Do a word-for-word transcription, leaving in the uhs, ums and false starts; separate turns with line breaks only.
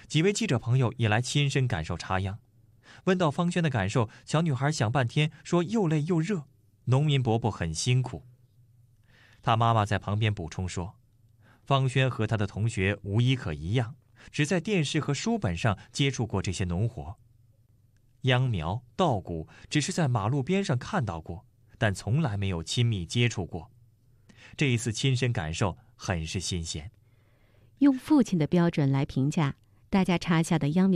几位记者朋友也来亲身感受插秧。问到方轩的感受，小女孩想半天说又累又热，农民伯伯很辛苦。她妈妈在旁边补充说，方轩和他的同学无一可一样，只在电视和书本上接触过这些农活。秧苗、稻谷只是在马路边上看到过，但从来没有亲密接触过。这一次亲身感受很是新鲜。
用父亲的标准来评价大家插下的秧苗